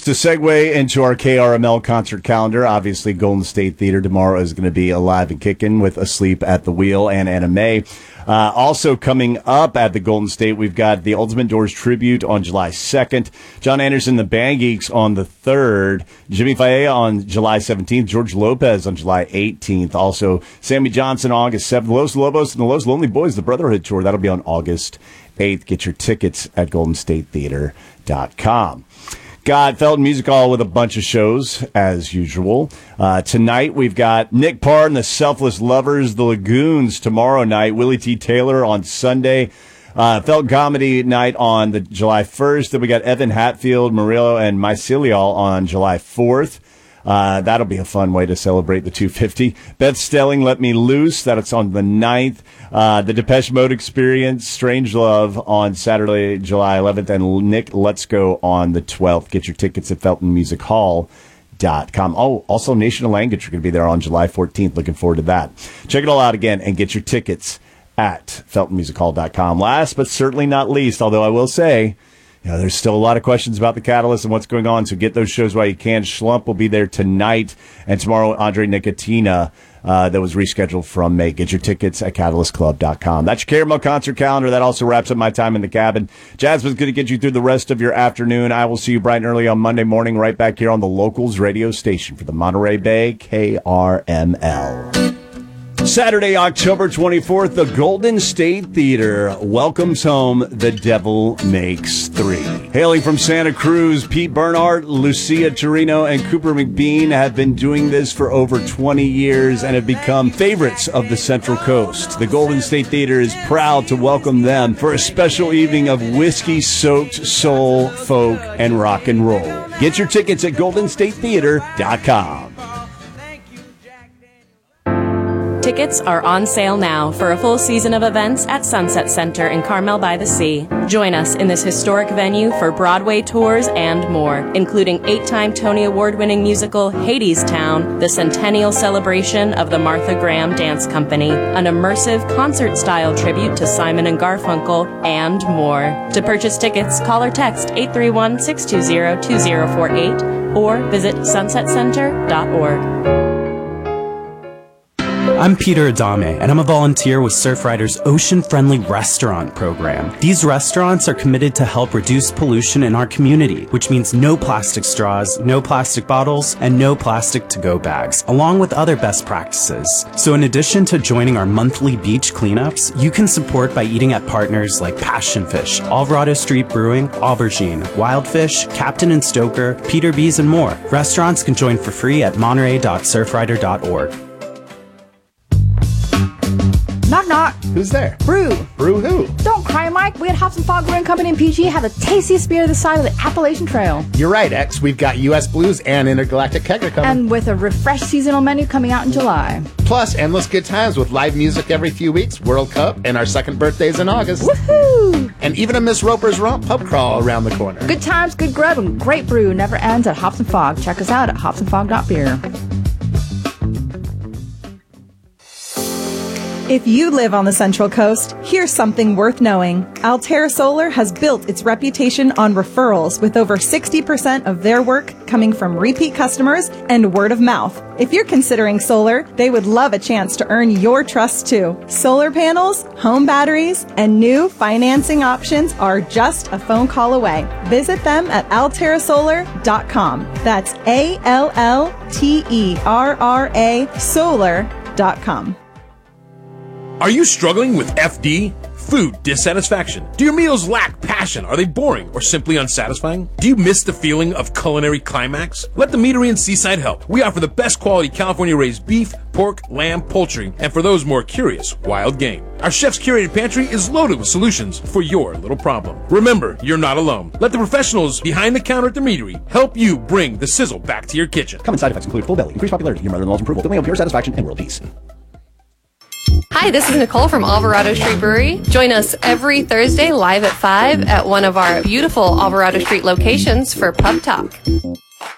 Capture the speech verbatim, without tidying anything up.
to segue into our K R M L concert calendar, obviously Golden State Theater tomorrow is going to be alive and kicking with Asleep at the Wheel and Anna Mae. Uh, also coming up at the Golden State, we've got the Ultimate Doors Tribute on July second, John Anderson, the Band Geeks on the third, Jimmy Failla on July seventeenth, George Lopez on July eighteenth, also Sammy Johnson on August seventh, Los Lobos and the Los Lonely Boys, the Brotherhood Tour, that'll be on August eighth. Get your tickets at golden state theater dot com. Got Felton Music Hall with a bunch of shows, as usual. Uh, tonight, we've got Nick Parr and the Selfless Lovers, the Lagoons tomorrow night, Willie T. Taylor on Sunday, uh, Felton Comedy Night on the July first. Then we got Evan Hatfield, Murillo, and Mycelial on July fourth. Uh, that'll be a fun way to celebrate the two fifty. Beth Stelling, Let Me Loose. That's on the ninth. Uh, the Depeche Mode Experience, Strange Love on Saturday, July eleventh. And Nick, Let's Go on the twelfth. Get your tickets at felton music hall dot com. Oh, also Nation of Language are going to be there on July fourteenth. Looking forward to that. Check it all out again and get your tickets at felton music hall dot com. Last but certainly not least, although I will say, you know, there's still a lot of questions about the Catalyst and what's going on, so get those shows while you can. Schlump will be there tonight, and tomorrow, Andre Nicotina, uh, that was rescheduled from May. Get your tickets at catalyst club dot com. That's your K R M L concert calendar. That also wraps up my time in the cabin. Jasmine's going to get you through the rest of your afternoon. I will see you bright and early on Monday morning right back here on the Locals radio station for the Monterey Bay K R M L. Saturday, October twenty-fourth, the Golden State Theater welcomes home The Devil Makes Three. Hailing from Santa Cruz, Pete Bernhardt, Lucia Torino, and Cooper McBean have been doing this for over twenty years and have become favorites of the Central Coast. The Golden State Theater is proud to welcome them for a special evening of whiskey-soaked soul, folk, and rock and roll. Get your tickets at golden state theater dot com. Tickets are on sale now for a full season of events at Sunset Center in Carmel by the Sea. Join us in this historic venue for Broadway tours and more, including eight-time Tony Award-winning musical Hadestown, the centennial celebration of the Martha Graham Dance Company, an immersive concert-style tribute to Simon and Garfunkel, and more. To purchase tickets, call or text eight three one, six two zero, two zero four eight or visit sunset center dot org. I'm Peter Adame, and I'm a volunteer with Surfrider's Ocean-Friendly Restaurant program. These restaurants are committed to help reduce pollution in our community, which means no plastic straws, no plastic bottles, and no plastic to-go bags, along with other best practices. So in addition to joining our monthly beach cleanups, you can support by eating at partners like Passion Fish, Alvarado Street Brewing, Aubergine, Wildfish, Captain and Stoker, Peter B's, and more. Restaurants can join for free at monterey dot surfrider dot org. Knock, knock. Who's there? Brew. Brew who? Don't cry, Mike. We at Hops and Fog Brewing Company in P G have the tastiest beer this side of the Appalachian Trail. You're right, X. We've got U S Blues and Intergalactic Kegger coming. And with a refreshed seasonal menu coming out in July. Plus, endless good times with live music every few weeks, World Cup, and our second birthdays in August. Woohoo! And even a Miss Roper's Romp pub crawl around the corner. Good times, good grub, and great brew never ends at Hops and Fog. Check us out at hops and fog dot beer. If you live on the Central Coast, here's something worth knowing. Altera Solar has built its reputation on referrals, with over sixty percent of their work coming from repeat customers and word of mouth. If you're considering solar, they would love a chance to earn your trust too. Solar panels, home batteries, and new financing options are just a phone call away. Visit them at altera solar dot com. That's A L L T E R R A solar dot com. Are you struggling with F D? Food dissatisfaction? Do your meals lack passion? Are they boring or simply unsatisfying? Do you miss the feeling of culinary climax? Let the Meadery in Seaside help. We offer the best quality California-raised beef, pork, lamb, poultry, and for those more curious, wild game. Our chef's curated pantry is loaded with solutions for your little problem. Remember, you're not alone. Let the professionals behind the counter at the Meadery help you bring the sizzle back to your kitchen. Common side effects include full belly, increased popularity, your mother-in-law's approval, delay on pure satisfaction, and world peace. Hi, this is Nicole from Alvarado Street Brewery. Join us every Thursday live at five at one of our beautiful Alvarado Street locations for Pub Talk.